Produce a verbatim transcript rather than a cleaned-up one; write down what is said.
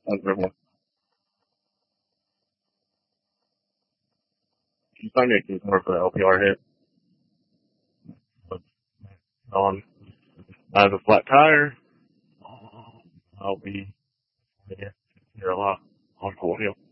Have a great one. You find me a more for the L P R hit. But on, I have a flat tire. I'll be here a lot on Cold Hill.